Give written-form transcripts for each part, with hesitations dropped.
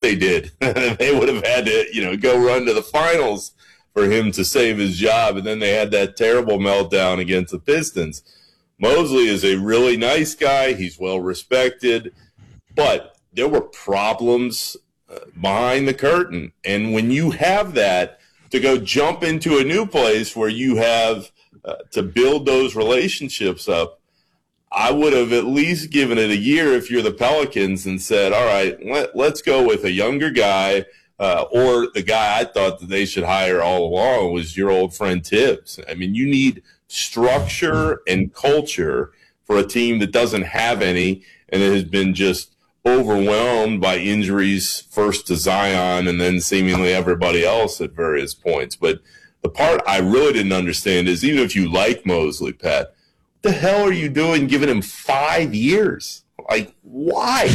they did. They would have had to, go run to the finals for him to save his job. And then they had that terrible meltdown against the Pistons. Mosley is a really nice guy. He's well respected, but there were problems behind the curtain. And when you have that, to go jump into a new place where you have to build those relationships up, I would have at least given it a year if you're the Pelicans and said, all right, let's go with a younger guy, or the guy I thought that they should hire all along was your old friend Tibbs. I mean, you need structure and culture for a team that doesn't have any, and it has been just overwhelmed by injuries, first to Zion and then seemingly everybody else at various points. But the part I really didn't understand is, even if you like Mosley, Pat, what the hell are you doing giving him 5 years? Like, why?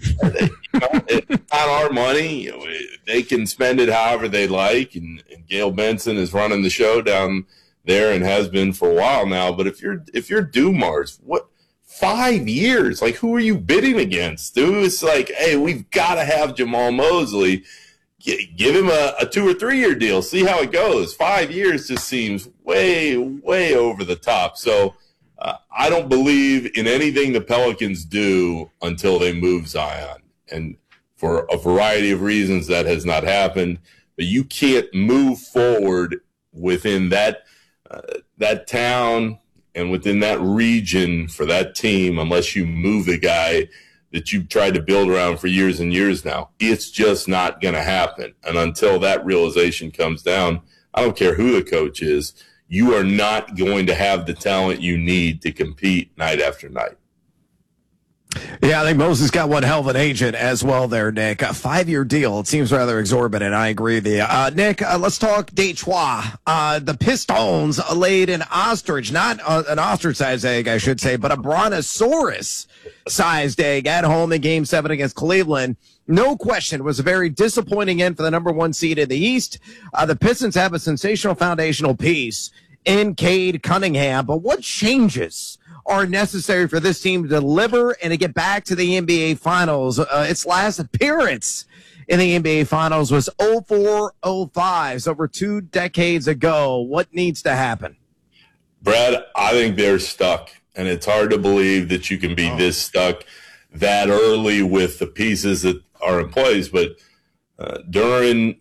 It's not our money. They can spend it however they like, and Gail Benson is running the show down there and has been for a while now. But if you're Dumars, what, 5 years? Like, who are you bidding against, dude? It's like, hey, we've got to have Jamal Mosley. Give him a 2 or 3 year deal. See how it goes. 5 years just seems way, way over the top. So I don't believe in anything the Pelicans do until they move Zion. And for a variety of reasons, that has not happened. But you can't move forward within that town and within that region for that team unless you move the guy that you've tried to build around for years and years now. It's just not going to happen. And until that realization comes down, I don't care who the coach is, you are not going to have the talent you need to compete night after night. Yeah, I think Moses got one hell of an agent as well there, Nick. A 5-year deal. It seems rather exorbitant. I agree with you. Nick, let's talk Detroit. The Pistons laid an ostrich, not an ostrich-sized egg, I should say, but a brontosaurus-sized egg at home in Game 7 against Cleveland. No question, it was a very disappointing end for the number 1 seed in the East. The Pistons have a sensational foundational piece in Cade Cunningham, but what changes are necessary for this team to deliver and to get back to the NBA Finals? Its last appearance in the NBA Finals was 04-05, so over 2 decades ago. What needs to happen? Brad, I think they're stuck, and it's hard to believe that you can be this stuck that early with the pieces that are in place. But Duran,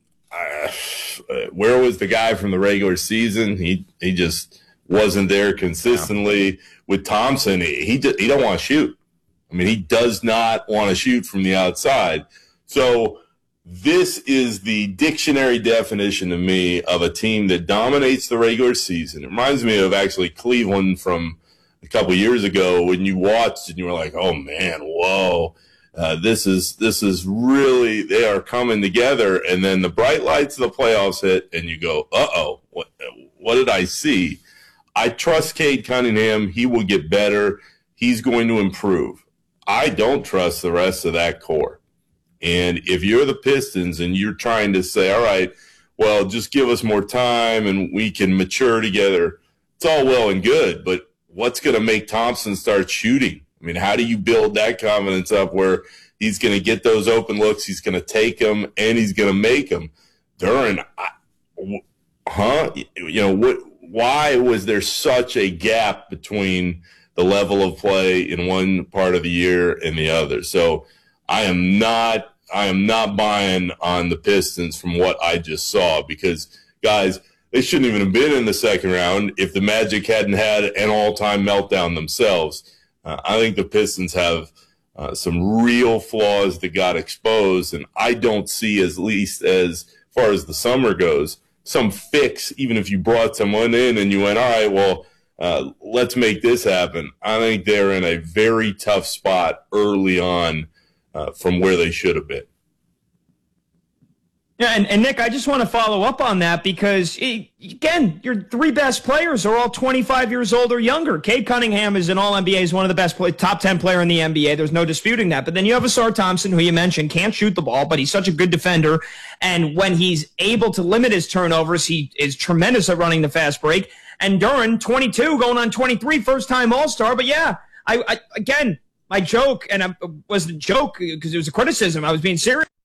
where was the guy from the regular season? He just wasn't there consistently. Yeah. With Thompson, he don't want to shoot. I mean, he does not want to shoot from the outside. So this is the dictionary definition to me of a team that dominates the regular season. It reminds me of actually Cleveland from a couple years ago when you watched and you were like, oh man, whoa, this is really, they are coming together. And then the bright lights of the playoffs hit and you go, uh-oh, what did I see? I trust Cade Cunningham. He will get better. He's going to improve. I don't trust the rest of that core. And if you're the Pistons and you're trying to say, all right, well, just give us more time and we can mature together, it's all well and good, but what's going to make Thompson start shooting? I mean, how do you build that confidence up where he's going to get those open looks, he's going to take them, and he's going to make them? Duran, why was there such a gap between the level of play in one part of the year and the other? So I am not buying on the Pistons from what I just saw, because, guys, they shouldn't even have been in the second round if the Magic hadn't had an all-time meltdown themselves. I think the Pistons have some real flaws that got exposed, and I don't see, at least as far as the summer goes, some fix, even if you brought someone in and you went, all right, well, let's make this happen. I think they're in a very tough spot early on from where they should have been. Yeah, and Nick, I just want to follow up on that because, again, your 3 best players are all 25 years old or younger. Cade Cunningham is an All-NBA, he's one of the best top 10 player in the NBA. There's no disputing that. But then you have Ausar Thompson, who you mentioned, can't shoot the ball, but he's such a good defender. And when he's able to limit his turnovers, he is tremendous at running the fast break. And Duran, 22, going on 23, first-time All-Star. But, yeah, I again, my joke, and it wasn't a joke because it was a criticism. I was being serious.